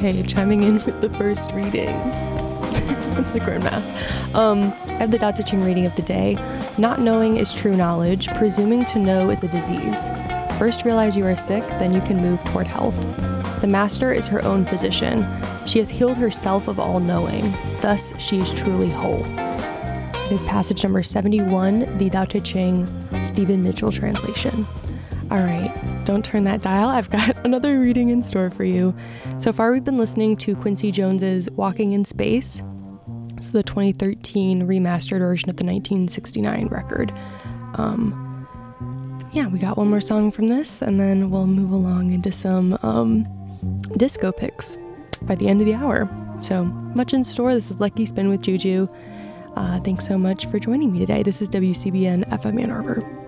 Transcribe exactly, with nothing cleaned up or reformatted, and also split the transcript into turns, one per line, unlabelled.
Okay, chiming in with the first reading. It's like we're in mass. Um, I have the Tao Te Ching reading of the day. Not knowing is true knowledge. Presuming to know is a disease. First realize you are sick, then you can move toward health. The master is her own physician. She has healed herself of all knowing. Thus, she is truly whole. It is passage number seventy-one, the Tao Te Ching, Stephen Mitchell translation. All right, don't turn that dial. I've got another reading in store for you. So far, we've been listening to Quincy Jones's Walking in Space. It's the twenty thirteen remastered version of the nineteen sixty-nine record. Um, yeah, we got one more song from this, and then we'll move along into some um, disco picks by the end of the hour. So much in store. This is Lucky Spin with Juju. Uh, thanks so much for joining me today. This is W C B N F M Ann Arbor.